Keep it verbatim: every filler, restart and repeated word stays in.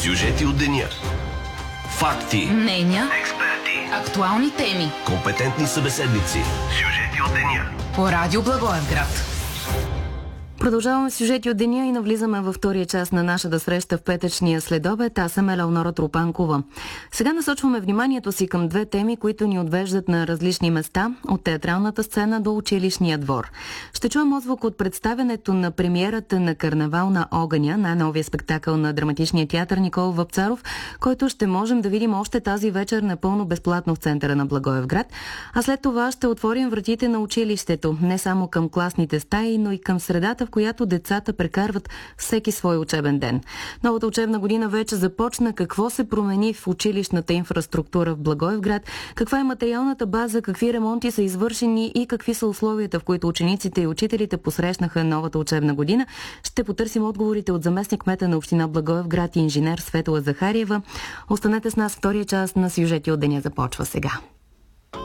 Сюжети от деня. Факти. Мнения. Експерти. Актуални теми. Компетентни събеседници. Сюжети от деня. По Радио Благоевград. Продължаваме сюжети от деня и навлизаме във втория част на нашата среща в петъчния следобед. Аз съм Елеонора Тропанкова. Сега насочваме вниманието си към две теми, които ни отвеждат на различни места, от театралната сцена до училищния двор. Ще чуем отзвук от представянето на премиерата на Карнавал на огъня, най-новия спектакъл на драматичния театър Никола Вапцаров, който ще можем да видим още тази вечер напълно безплатно в центъра на Благоевград. А след това ще отворим вратите на училището, не само към класните стаи, но и към средата, в която децата прекарват всеки свой учебен ден. Новата учебна година вече започна. Какво се промени в училищната инфраструктура в Благоевград? Каква е материалната база? Какви ремонти са извършени и какви са условията, в които учениците и учителите посрещнаха новата учебна година? Ще потърсим отговорите от заместник-кмета на община Благоевград и инженер Светла Захариева. Останете с нас. Втория част на сюжети от деня започва сега.